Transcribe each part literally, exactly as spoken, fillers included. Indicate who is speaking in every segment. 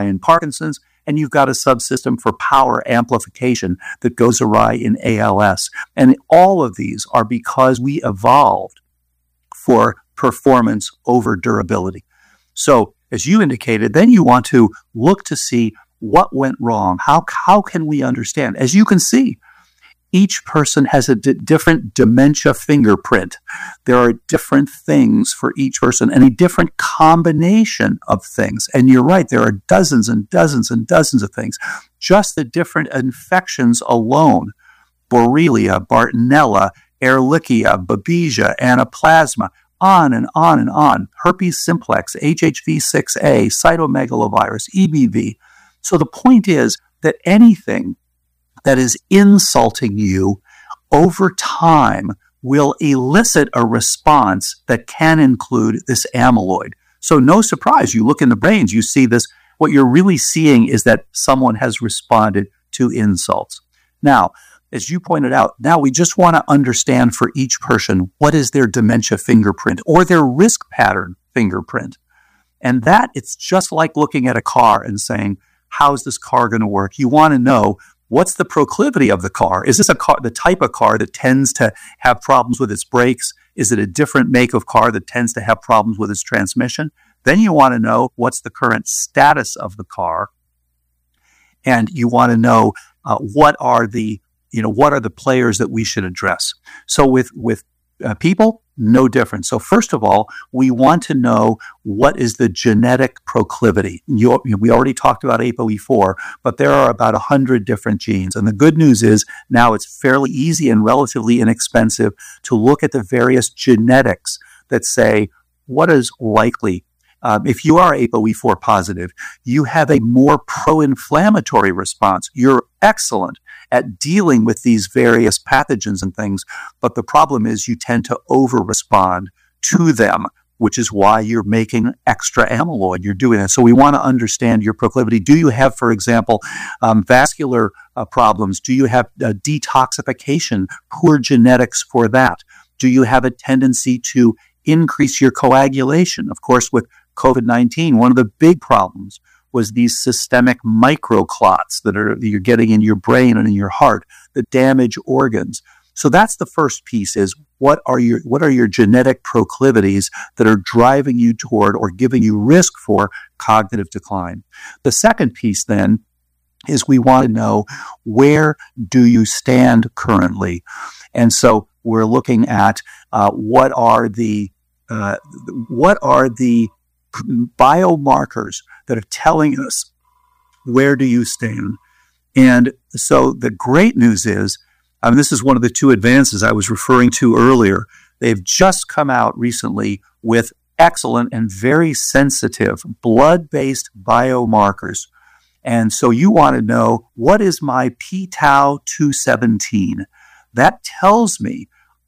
Speaker 1: in Parkinson's, and you've got a subsystem for power amplification that goes awry in A L S. And all of these are because we evolved for performance over durability. So as you indicated, then you want to look to see what went wrong. How, how can we understand? As you can see, each person has a d- different dementia fingerprint. There are different things for each person and a different combination of things. And you're right, there are dozens and dozens and dozens of things. Just the different infections alone, Borrelia, Bartonella, Ehrlichia, Babesia, Anaplasma, on and on and on, herpes simplex, H H V six A, cytomegalovirus, E B V. So the point is that anything that is insulting you over time will elicit a response that can include this amyloid. So no surprise, you look in the brains, you see this. What you're really seeing is that someone has responded to insults. Now, as you pointed out, now we just want to understand for each person what is their dementia fingerprint or their risk pattern fingerprint. And that, it's just like looking at a car and saying, how's this car going to work? You want to know, what's the proclivity of the car? Is this a car, the type of car that tends to have problems with its brakes? Is it a different make of car that tends to have problems with its transmission? Then you want to know what's the current status of the car. And you want to know uh, what are the, you know, what are the players that we should address? So with, with uh, people, no different. So first of all, we want to know what is the genetic proclivity. You, we already talked about A P O E four, but there are about one hundred different genes. And the good news is now it's fairly easy and relatively inexpensive to look at the various genetics that say what is likely. Um, if you are A P O E four positive, you have a more pro-inflammatory response. You're excellent at dealing with these various pathogens and things, but the problem is you tend to over-respond to them, which is why you're making extra amyloid. You're doing that. So we want to understand your proclivity. Do you have, for example, um, vascular uh, problems? Do you have uh, detoxification, poor genetics for that? Do you have a tendency to increase your coagulation? Of course, with COVID nineteen, one of the big problems was these systemic microclots that are that you're getting in your brain and in your heart that damage organs. So that's the first piece, is what are your what are your genetic proclivities that are driving you toward or giving you risk for cognitive decline. The second piece then is we want to know, where do you stand currently? And so we're looking at uh, what are the uh, what are the biomarkers that are telling us where do you stand. And so the great news is, um, this is one of the two advances I was referring to earlier. They've just come out recently with excellent and very sensitive blood-based biomarkers. And so you want to know, what is my p tau two seventeen? That tells me,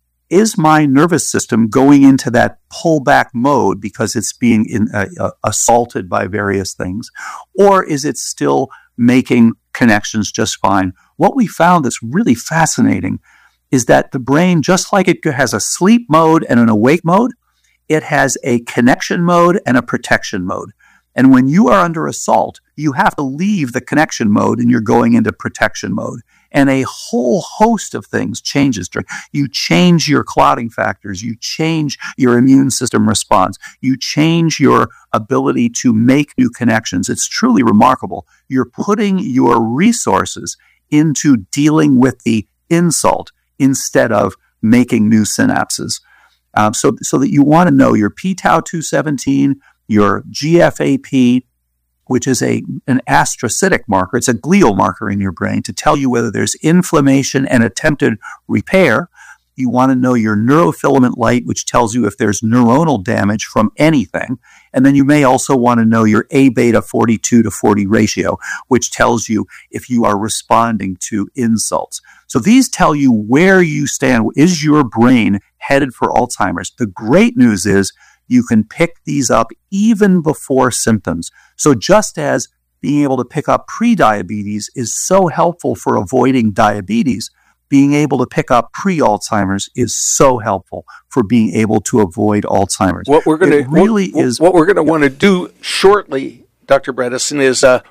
Speaker 1: is my nervous system going into that pullback mode because it's being in, uh, uh, assaulted by various things? Or is it still making connections just fine? What we found that's really fascinating is that the brain, just like it has a sleep mode and an awake mode, it has a connection mode and a protection mode. And when you are under assault, you have to leave the connection mode and you're going into protection mode. And a whole host of things changes. You change your clotting factors. You change your immune system response. You change your ability to make new connections. It's truly remarkable. You're putting your resources into dealing with the insult instead of making new synapses. Um, so, so that you want to know your p tau two seventeen, your G F A P, which is a an astrocytic marker. It's a glial marker in your brain to tell you whether there's inflammation and attempted repair. You want to know your neurofilament light, which tells you if there's neuronal damage from anything. And then you may also want to know your A beta forty-two to forty ratio, which tells you if you are responding to insults. So these tell you where you stand. Is your brain headed for Alzheimer's? The great news is you can pick these up even before symptoms. So just as being able to pick up prediabetes is so helpful for avoiding diabetes, being able to pick up pre-Alzheimer's is so helpful for being able to avoid Alzheimer's.
Speaker 2: What we're going to
Speaker 1: really
Speaker 2: what,
Speaker 1: is
Speaker 2: what we're going to want to do shortly, Doctor Bredesen, is uh,